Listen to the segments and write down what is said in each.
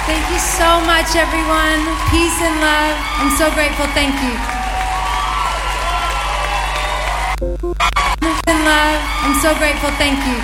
Thank you so much, everyone. Peace and love. I'm so grateful. Thank you. Peace and love. I'm so grateful. Thank you.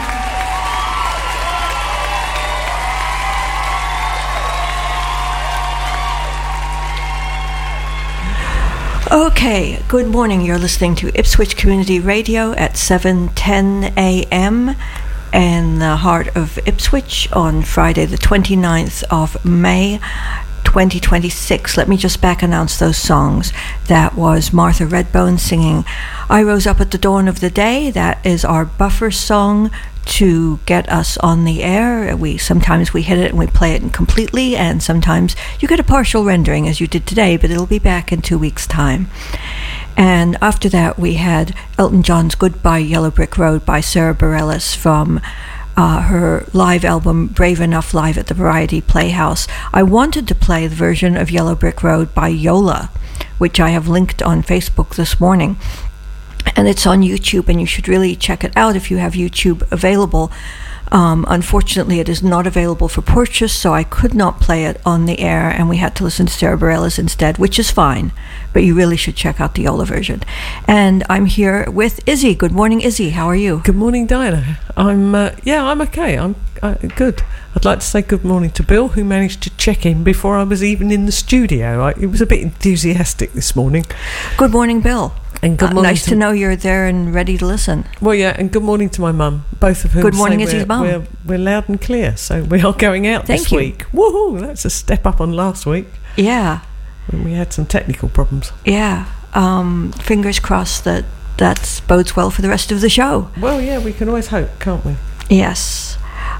Okay, good morning. You're listening to Ipswich Community Radio at 7:10 a.m. in the heart of Ipswich on Friday the 29th of May 2026. Let me just back announce those songs. That was Martha Redbone singing I Rose Up at the Dawn of the Day. That is our buffer song to get us on the air. Sometimes we hit it and we play it completely, and sometimes you get a partial rendering as you did today, but it'll be back in 2 weeks' time. And after that we had Elton John's Goodbye Yellow Brick Road by Sarah Bareilles from her live album Brave Enough Live at the Variety Playhouse. I wanted to play the version of Yellow Brick Road by Yola, which I have linked on Facebook this morning. And it's on YouTube, and you should really check it out if you have YouTube available. Unfortunately, it is not available for purchase, so I could not play it on the air, and we had to listen to Sarah Bareilles instead, which is fine. But you really should check out the Yola version. And I'm here with Izzy. Good morning, Izzy. How are you? Good morning, Diana. I'm okay. I'm good. I'd like to say good morning to Bill, who managed to check in before I was even in the studio. He was a bit enthusiastic this morning. Good morning, Bill. And good morning. Nice to know you're there and ready to listen. Well, yeah, and good morning to my mum, both of whom. Good morning, Izzy's mum. We're loud and clear, so we are going out this week. Woohoo! That's a step up on last week. Yeah. When we had some technical problems. Yeah. Fingers crossed that bodes well for the rest of the show. Well, yeah, we can always hope, can't we? Yes.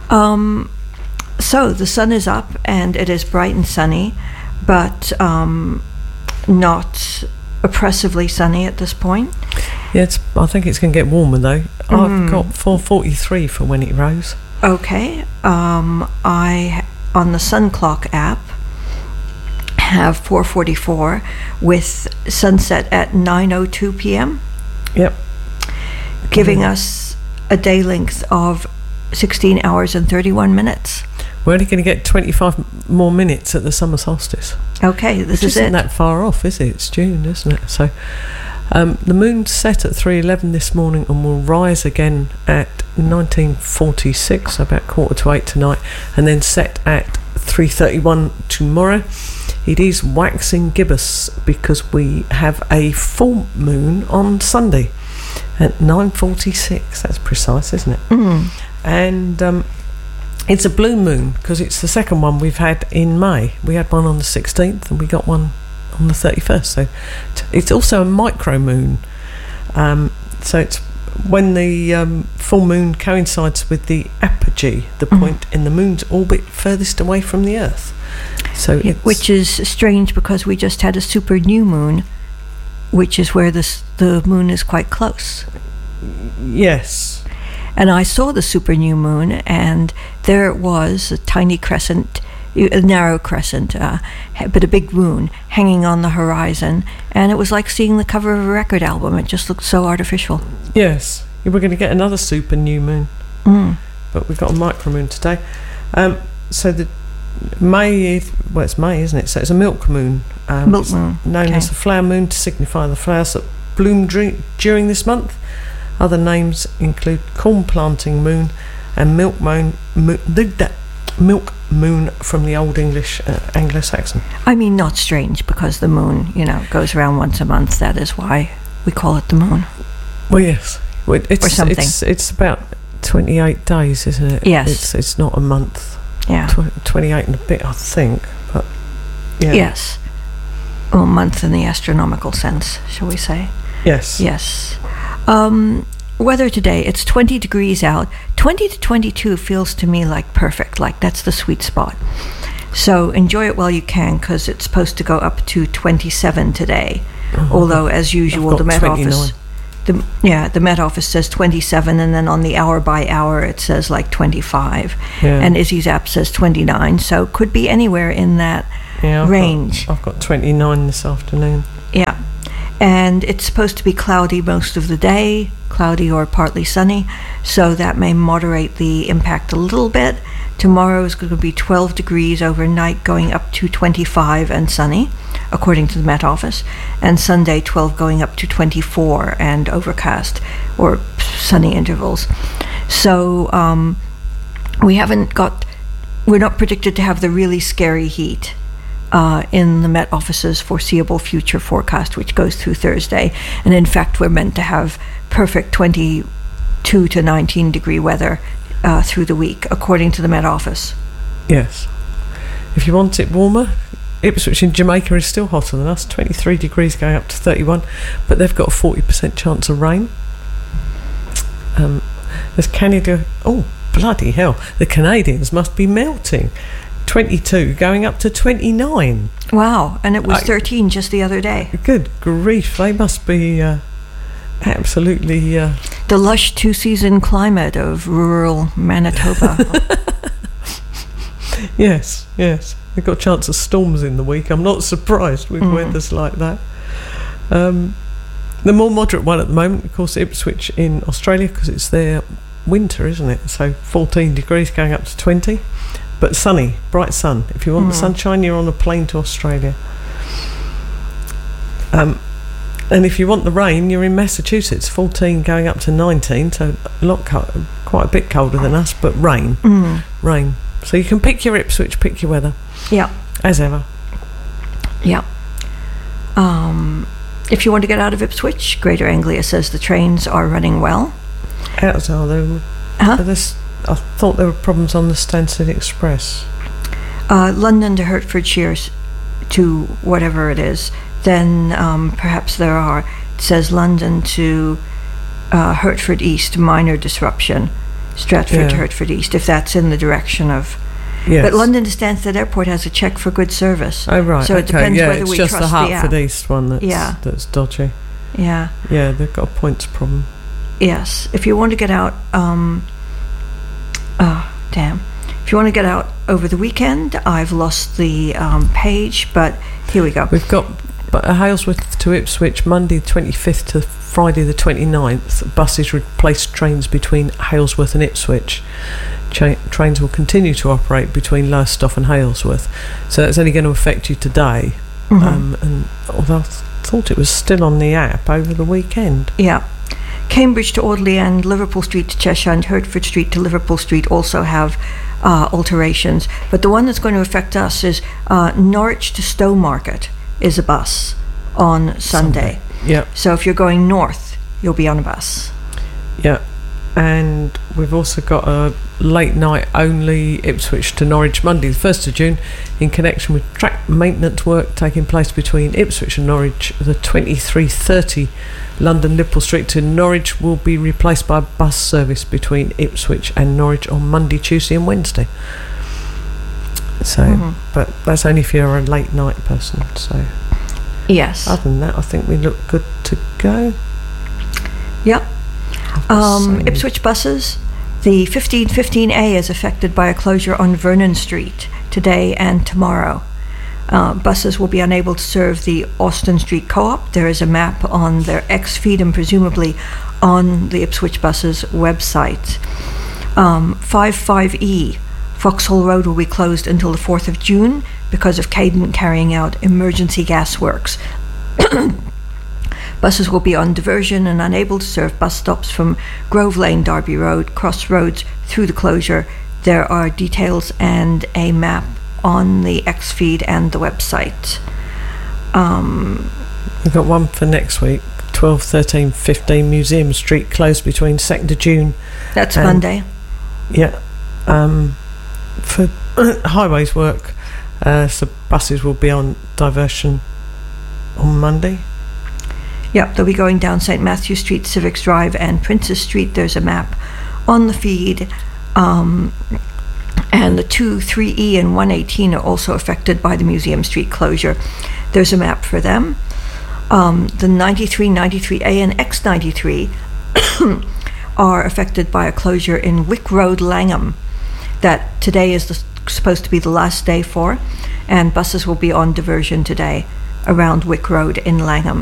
So the sun is up and it is bright and sunny, but not oppressively sunny at this point. Yeah, I think it's going to get warmer though. I've got 4:43 for when it rose. Okay. I on the Sun Clock app have 4:44 with sunset at 9:02 p.m. Yep. Giving us a day length of 16 hours and 31 minutes. We're only going to get 25 more minutes at the summer solstice. Okay, this is it. Isn't that far off, is it? It's June, isn't it? So the moon set at 3:11 this morning and will rise again at 19:46, so about 7:45 tonight, and then set at 3:31 tomorrow. It is waxing gibbous because we have a full moon on Sunday at 9:46. That's precise, isn't it? And it's a blue moon because it's the second one we've had in May. We had one on the 16th and we got one on the 31st. So it's also a micro moon. So it's when the full moon coincides with the apogee, the point in the moon's orbit furthest away from the Earth. So which is strange because we just had a super new moon, which is where the moon is quite close. Yes. And I saw the super new moon, and there it was, a tiny crescent, a narrow crescent, but a big moon hanging on the horizon. And it was like seeing the cover of a record album. It just looked so artificial. Yes. We're going to get another super new moon. But we've got a micro moon today. So the May, well, it's May, isn't it? So it's a milk moon. Milk moon. Known as the flower moon to signify the flowers that bloom during this month. Other names include corn planting moon and milk moon from the Old English Anglo-Saxon. I mean, not strange because the moon, goes around once a month. That is why we call it the moon. Well, yes. Or something. It's about 28 days, isn't it? Yes. It's not a month. Yeah. 28 and a bit, I think. But yeah. Yes. Well, a month in the astronomical sense, shall we say? Yes. Yes. Weather today, it's 20 degrees out. 20 to 22 feels to me like perfect, like that's the sweet spot. So enjoy it while you can, because it's supposed to go up to 27 today. Although, as usual, the Met Office... The Met Office says 27, and then on the hour by hour it says like 25. Yeah. And Izzy's app says 29, so could be anywhere in that range. I've got 29 this afternoon. Yeah. And it's supposed to be cloudy most of the day, cloudy or partly sunny, so that may moderate the impact a little bit. Tomorrow is going to be 12 degrees overnight, going up to 25 and sunny, according to the Met Office. And Sunday, 12 going up to 24 and overcast or sunny intervals. So we're not predicted to have the really scary heat in the Met Office's foreseeable future forecast, which goes through Thursday. And in fact, we're meant to have perfect 22 to 19 degree weather through the week, according to the Met Office. Yes. If you want it warmer, Ipswich in Jamaica is still hotter than us, 23 degrees going up to 31, but they've got a 40% chance of rain. There's Canada. Oh, bloody hell. The Canadians must be melting. 22 going up to 29. Wow, and it was 13 just the other day. Good grief, they must be absolutely... the lush two-season climate of rural Manitoba. Yes. They've got a chance of storms in the week. I'm not surprised with weathers like that. The more moderate one at the moment, of course, Ipswich in Australia, because it's their winter, isn't it? So 14 degrees going up to 20. But sunny, bright sun. If you want the sunshine, you're on a plane to Australia. And if you want the rain, you're in Massachusetts, 14 going up to 19, so quite a bit colder than us, but rain. Rain. So you can pick your Ipswich, pick your weather. Yeah. As ever. Yeah. If you want to get out of Ipswich, Greater Anglia says the trains are running well. Out are they? I thought there were problems on the Stansted Express. London to Hertfordshire to whatever it is. Then perhaps there are. It says London to Hertford East, minor disruption. Stratford to Hertford East, if that's in the direction of... Yes. But London to Stansted Airport has a check for good service. Oh, right. So it depends whether we trust the app. It's just the Hertford East one that's dodgy. Yeah. Yeah, they've got a points problem. Yes. If you want to get out... If you want to get out over the weekend, I've lost the page, but here we go. We've got Halesworth to Ipswich, Monday the 25th to Friday the 29th. Buses replace trains between Halesworth and Ipswich. Trains will continue to operate between Lowestoft and Halesworth. So that's only going to affect you today. And although I thought it was still on the app over the weekend. Yeah. Cambridge to Audley and Liverpool Street to Cheshire and Hertford Street to Liverpool Street also have alterations. But the one that's going to affect us is Norwich to Stowmarket is a bus on Sunday. Yeah. So if you're going north, you'll be on a bus. Yeah. And we've also got a late night only Ipswich to Norwich Monday the 1st of June in connection with track maintenance work taking place between Ipswich and Norwich. The 2330 London Liverpool Street to Norwich will be replaced by a bus service between Ipswich and Norwich on Monday, Tuesday and Wednesday. So, but that's only if you're a late night person. So, yes. Other than that, I think we look good to go. Yep. Ipswich buses, the 1515A is affected by a closure on Vernon Street today and tomorrow. Buses will be unable to serve the Austin Street Co-op. There is a map on their X-feed and presumably on the Ipswich buses website. 55E, Vauxhall Road will be closed until the 4th of June because of Cadent carrying out emergency gas works. Buses will be on diversion and unable to serve bus stops from Grove Lane, Derby Road, Crossroads through the closure. There are details and a map on the X-feed and the website. We've got one for next week, 12, 13, 15 Museum Street closed between 2nd of June. That's Monday. Yeah. For highways work, so buses will be on diversion on Monday. Yep, they'll be going down St. Matthew Street, Civics Drive, and Princess Street. There's a map on the feed. And the 2, 3E, and 118 are also affected by the Museum Street closure. There's a map for them. The 93, 93A, and X93 are affected by a closure in Wick Road, Langham, that today is supposed to be the last day for, and buses will be on diversion today around Wick Road in Langham.